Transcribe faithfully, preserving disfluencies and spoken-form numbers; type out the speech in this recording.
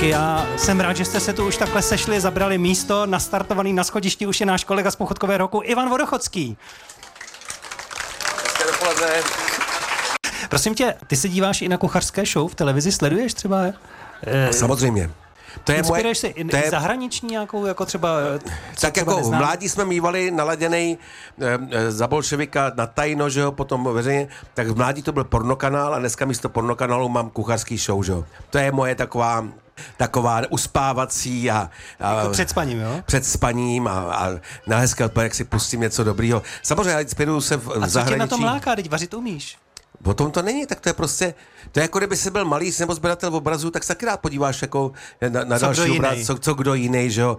Díky, já jsem rád, že jste se tu už takhle sešli, zabrali místo, nastartovaný na schodišti už je náš kolega z Pochodkové roku Ivan Vodochodský. Hezké dopoledne. Prosím tě, ty se díváš i na kuchařské show v televizi, sleduješ třeba? E, Samozřejmě. To je Inspiruješ moje, si i, to je, zahraniční nějakou, jako třeba... Tak třeba jako neznám? V mládí jsme mívali naladěnej e, za bolševika na tajno, že jo, potom veřejně, tak v mládí to byl pornokanál a dneska místo pornokanálu mám kuchařský show, že jo. To je moje taková taková uspávací a... a jako před spaním, jo? Před spaním a, a na hezké odpoledne, jak si pustím něco dobrýho. Samozřejmě já inspiruju se v, v zahraničí. A co tě na tom láká, teď vařit umíš? O tom to není, tak to je prostě, to je jako kdyby jsi byl malý nebo sběratel obrazů, tak se taky rád podíváš jako na, na další obraz, co, co kdo jiný, že jo.